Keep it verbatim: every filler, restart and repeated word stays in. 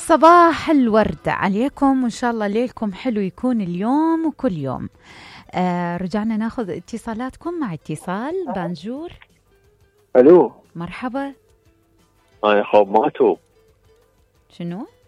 صباح الورد عليكم، وإن شاء الله ليلكم حلو يكون اليوم وكل يوم. آه رجعنا ناخذ اتصالاتكم مع اتصال بانجور. الو مرحبا. انا خوب ماتو. شنو؟